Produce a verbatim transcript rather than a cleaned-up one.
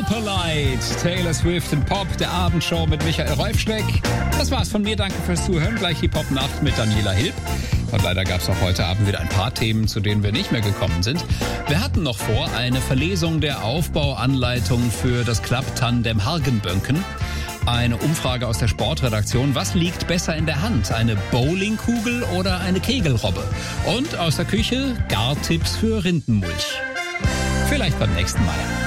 Superlight, Taylor Swift und Pop, der Abendshow mit Michael Rolfschneck. Das war's von mir, danke fürs Zuhören. Gleich die Pop-Nacht mit Daniela Hilb. Und leider gab es auch heute Abend wieder ein paar Themen, zu denen wir nicht mehr gekommen sind. Wir hatten noch vor eine Verlesung der Aufbauanleitung für das Klapptandem Hagenbönken. Eine Umfrage aus der Sportredaktion. Was liegt besser in der Hand? Eine Bowlingkugel oder eine Kegelrobbe? Und aus der Küche Gartipps für Rindenmulch. Vielleicht beim nächsten Mal.